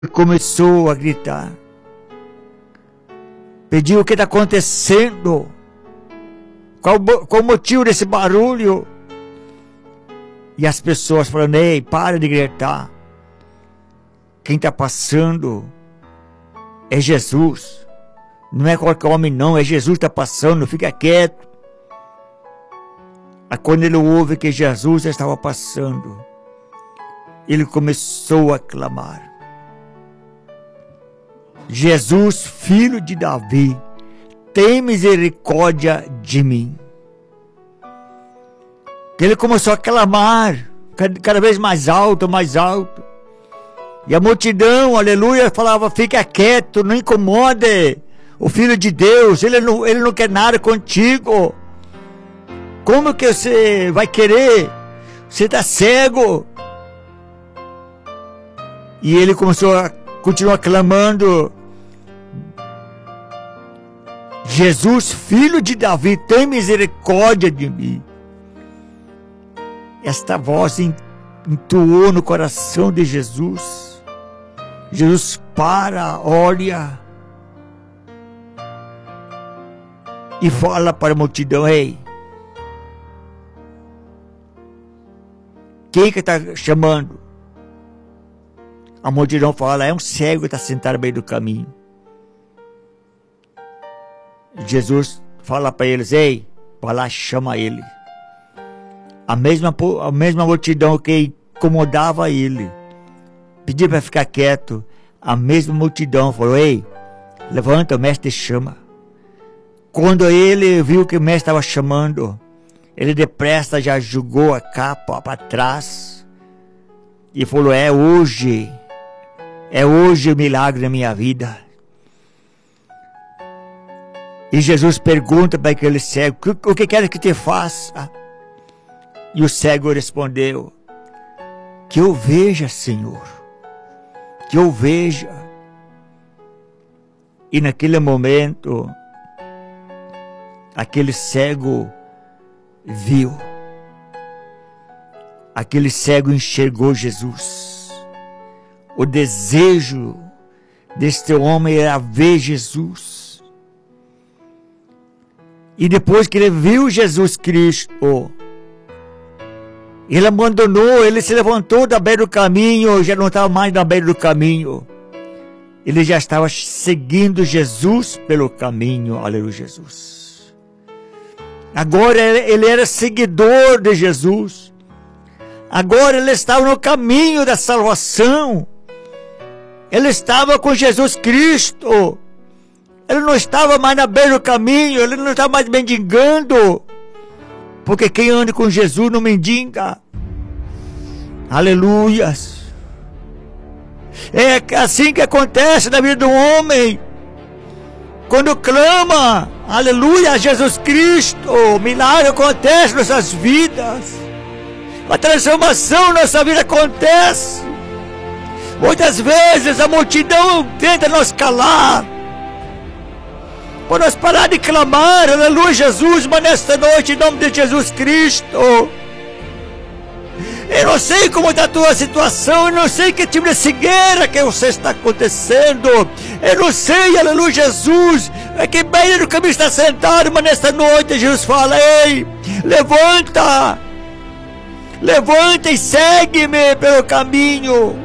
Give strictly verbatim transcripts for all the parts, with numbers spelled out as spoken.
começou a gritar. Pediu: o que está acontecendo? Qual, qual o motivo desse barulho? E as pessoas falando: ei, para de gritar. Quem está passando é Jesus. Não é qualquer homem não, é Jesus que está passando, fica quieto. Aí quando ele ouve que Jesus estava passando, ele começou a clamar: Jesus, filho de Davi, tem misericórdia de mim. Ele começou a clamar, cada vez mais alto, mais alto. E a multidão, aleluia, falava: fica quieto, não incomode o Filho de Deus, ele não, ele não quer nada contigo. Como que você vai querer? Você está cego. E ele começou a continuar clamando: Jesus, filho de Davi, tem misericórdia de mim. Esta voz entoou no coração de Jesus. Jesus para, olha e fala para a multidão: ei, quem que está chamando? A multidão fala: é um cego que está sentado no meio do caminho. Jesus fala para eles: ei, vai lá, chama ele. A mesma, a mesma multidão que incomodava ele, pedia para ficar quieto, a mesma multidão falou: ei, levanta, o mestre chama. Quando ele viu que o mestre estava chamando, ele depressa já jogou a capa para trás e falou: é hoje, é hoje o milagre da minha vida. E Jesus pergunta para aquele cego: o que quer que te faça? E o cego respondeu: que eu veja, Senhor, que eu veja. E naquele momento, aquele cego viu. Aquele cego enxergou Jesus. O desejo deste homem era ver Jesus. E depois que ele viu Jesus Cristo, ele abandonou, ele se levantou da beira do caminho, já não estava mais na beira do caminho. Ele já estava seguindo Jesus pelo caminho, aleluia, Jesus. Agora ele era seguidor de Jesus. Agora ele estava no caminho da salvação. Ele estava com Jesus Cristo. Ele não estava mais na beira do caminho, ele não estava mais mendigando. Porque quem anda com Jesus não mendiga. Aleluias. É assim que acontece na vida do homem. Quando clama, aleluia, a Jesus Cristo, o milagre acontece em nossas vidas. A transformação na nossa vida acontece. Muitas vezes a multidão tenta nos calar, por nós parar de clamar, aleluia, Jesus, mas nesta noite, em nome de Jesus Cristo, eu não sei como está a tua situação, eu não sei que tipo de cegueira que você está acontecendo, eu não sei, aleluia, Jesus, é que bem no caminho está sentado, mas nesta noite Jesus fala: ei, levanta, levanta e segue-me pelo caminho.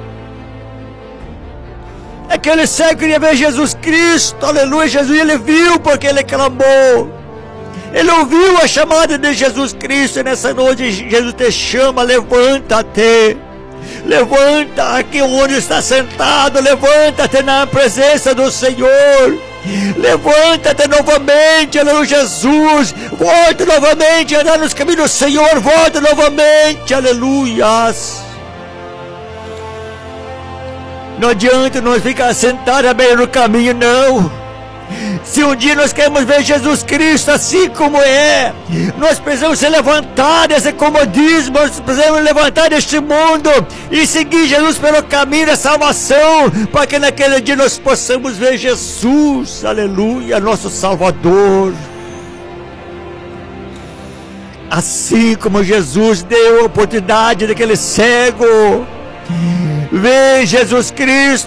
Aquele cego queria ver Jesus Cristo, aleluia, Jesus, ele viu porque ele clamou. Ele ouviu a chamada de Jesus Cristo, e nessa noite Jesus te chama: levanta-te, levanta aqui onde está sentado, levanta-te na presença do Senhor, levanta-te novamente, aleluia, Jesus, volta novamente a andar nos caminhos do Senhor, volta novamente, aleluias. Não adianta nós ficar sentados à beira do caminho, não. Se um dia nós queremos ver Jesus Cristo assim como é, nós precisamos se levantar desse comodismo, nós precisamos levantar deste mundo e seguir Jesus pelo caminho da salvação, para que naquele dia nós possamos ver Jesus, aleluia, nosso Salvador. Assim como Jesus deu a oportunidade daquele cego, Vem, Jesus Cristo.